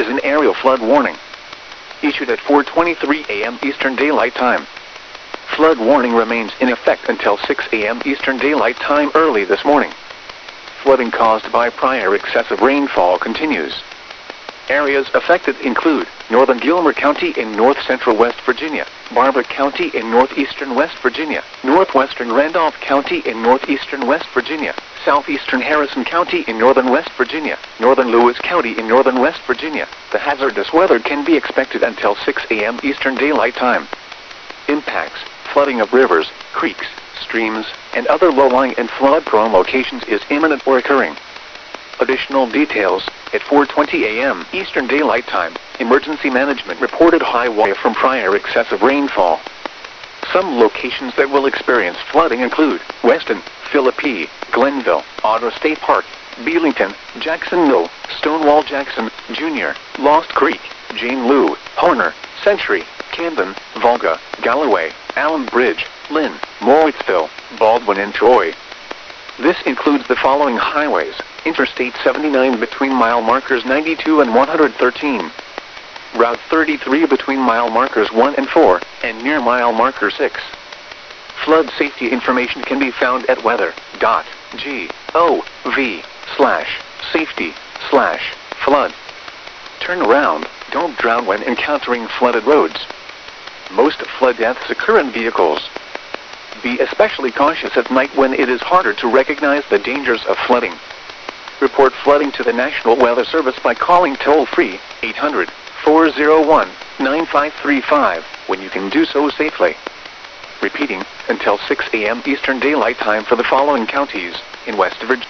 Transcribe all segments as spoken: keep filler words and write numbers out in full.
is an aerial flood warning, issued at four twenty-three a m Eastern Daylight Time. Flood warning remains in effect until six a m Eastern Daylight Time early this morning. Flooding caused by prior excessive rainfall continues. Areas affected include northern Gilmer County in north-central West Virginia, Barber County in northeastern West Virginia, northwestern Randolph County in northeastern West Virginia, southeastern Harrison County in northern West Virginia, northern Lewis County in northern West Virginia. The hazardous weather can be expected until six a m Eastern Daylight Time. Impacts: flooding of rivers, creeks, streams, and other low-lying and flood-prone locations is imminent or occurring. Additional details: at four twenty a m Eastern Daylight Time, Emergency Management reported high water from prior excessive rainfall. Some locations that will experience flooding include Weston, Philippi, Glenville, Otter State Park, Belington, Jackson Mill, Stonewall Jackson, Junior, Lost Creek, Jane Lou, Horner, Century, Camden, Volga, Galloway, Allen Bridge, Lynn, Morrisville, Baldwin and Troy. This includes the following highways: Interstate seventy-nine between mile markers ninety-two and one hundred thirteen. Route thirty-three between mile markers one and four, and near mile marker six. Flood safety information can be found at weather dot gov slash safety slash flood. Turn around, don't drown when encountering flooded roads. Most flood deaths occur in vehicles. Be especially cautious at night when it is harder to recognize the dangers of flooding. Report flooding to the National Weather Service by calling toll-free eight hundred, four oh one, nine five three five when you can do so safely. Repeating, until six a m Eastern Daylight Time for the following counties in West Virginia.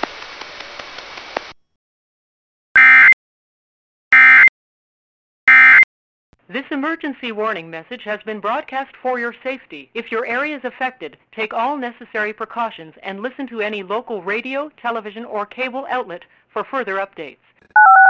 This emergency warning message has been broadcast for your safety. If your area is affected, take all necessary precautions and listen to any local radio, television, or cable outlet for further updates.